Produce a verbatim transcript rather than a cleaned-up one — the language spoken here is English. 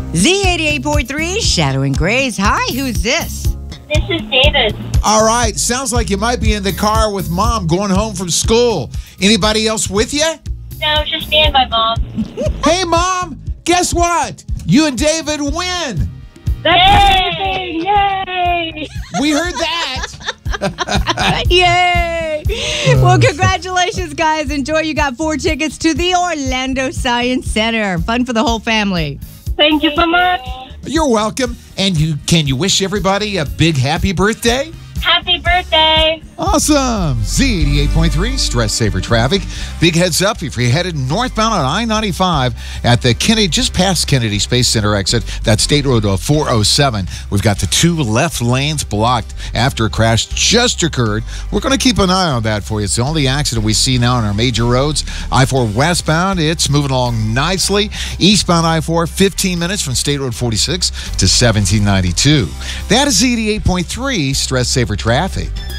Z eighty-eight point three, Shadow and Grace. Hi, who's this? This is David. All right. Sounds like you might be in the car with Mom going home from school. Anybody else with you? No, just me and my mom. Hey, Mom. Guess what? You and David win. Yay! Yay! We heard that. Yay! Well, congratulations, guys. Enjoy. You got four tickets to the Orlando Science Center. Fun for the whole family. Thank you so much. You're welcome. And you can you wish everybody a big happy birthday? Happy birthday. Awesome. Z eighty-eight point three, Stress Saver Traffic. Big heads up if you're headed northbound on I ninety-five at the Kennedy, just past Kennedy Space Center exit, that's State Road four oh seven. We've got the two left lanes blocked after a crash just occurred. We're going to keep an eye on that for you. It's the only accident we see now on our major roads. I four westbound, it's moving along nicely. Eastbound I four, fifteen minutes from State Road forty-six to seventeen ninety-two. That is Z eighty-eight point three, Stress Saver Traffic.